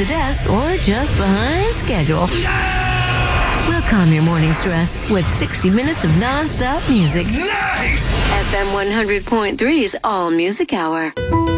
the desk or just behind schedule. We'll calm your morning stress with 60 minutes of non-stop music. Nice! FM 100.3's All Music Hour.